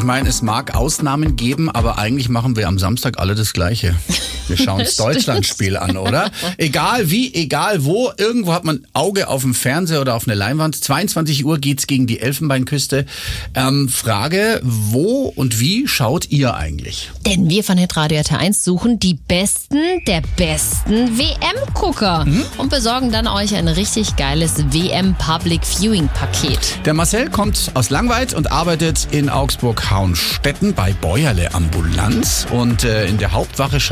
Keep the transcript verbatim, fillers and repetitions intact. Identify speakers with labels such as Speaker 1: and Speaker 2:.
Speaker 1: Ich meine, es mag Ausnahmen geben, aber eigentlich machen wir am Samstag alle das Gleiche. Wir schauen das Deutschlandspiel an, oder? Egal wie, egal wo, irgendwo hat man Auge auf dem Fernseher oder auf eine Leinwand. zweiundzwanzig Uhr geht's gegen die Elfenbeinküste. Ähm, Frage, wo und wie schaut ihr eigentlich?
Speaker 2: Denn wir von Hitradio R T eins suchen die Besten der besten W M-Gucker mhm. und besorgen dann euch ein richtig geiles W M-Public-Viewing-Paket.
Speaker 1: Der Marcel kommt aus Langweid und arbeitet in Augsburg-Hauenstetten bei Bäuerle Ambulanz. Und äh, in der Hauptwache